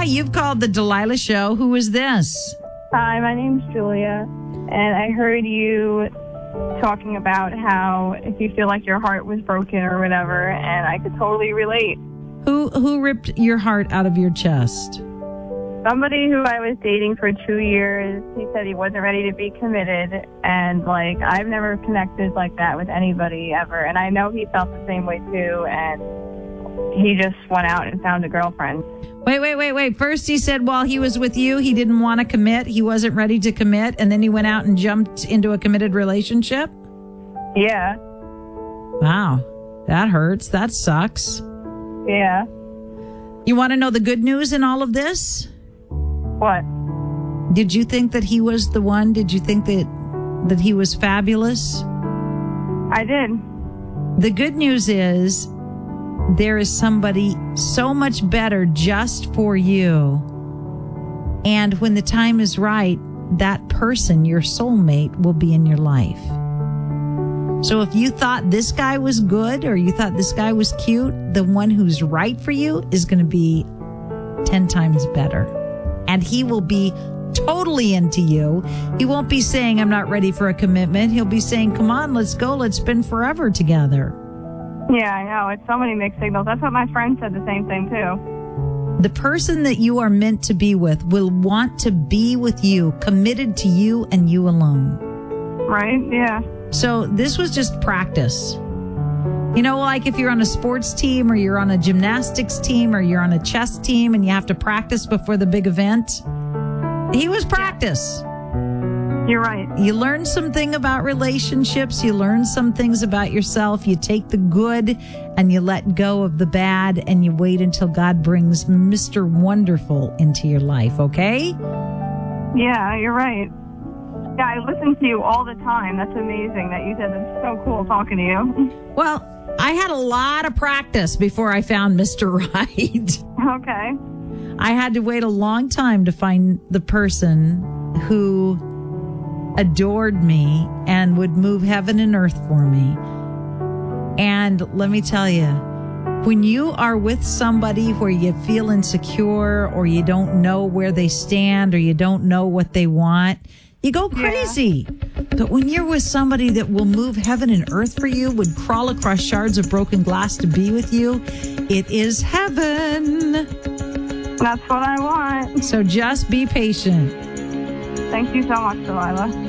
you've called the Delilah Show. Who is this? Hi, my name's Julia, and I heard you talking about how if you feel like your heart was broken or whatever, and I could totally relate. Who ripped your heart out of your chest? Somebody who I was dating for 2 years, he said he wasn't ready to be committed, and, like, I've never connected like that with anybody ever, and I know he felt the same way too, and he just went out and found a girlfriend. Wait. First he said while he was with you, he didn't want to commit, he wasn't ready to commit, and then he went out and jumped into a committed relationship? Yeah. Wow, that hurts. That sucks. Yeah. You want to know the good news in all of this? What? Did you think that he was the one? Did you think that he was fabulous? I did. The good news is there is somebody so much better just for you. And when the time is right, that person, your soulmate, will be in your life. So if you thought this guy was good or you thought this guy was cute, the one who's right for you is going to be 10 times better. And he will be totally into you. He won't be saying, I'm not ready for a commitment. He'll be saying, come on, let's go. Let's spend forever together. Yeah, I know. It's so many mixed signals. That's what my friend said, the same thing, too. The person that you are meant to be with will want to be with you, committed to you and you alone. Right? Yeah. So this was just practice. You know, like if you're on a sports team or you're on a gymnastics team or you're on a chess team and you have to practice before the big event. He was practice. You're right. You learn something about relationships. You learn some things about yourself. You take the good and you let go of the bad and you wait until God brings Mr. Wonderful into your life, okay? Yeah, you're right. Yeah, I listen to you all the time. That's amazing that you said that's so cool talking to you. Well, I had a lot of practice before I found Mr. Right. Okay. I had to wait a long time to find the person who adored me and would move heaven and earth for me. And let me tell you, when you are with somebody where you feel insecure or you don't know where they stand or you don't know what they want, you go crazy. Yeah. But when you're with somebody that will move heaven and earth for you, would crawl across shards of broken glass to be with you, it is heaven. That's what I want. So just be patient. Thank you so much, Delilah.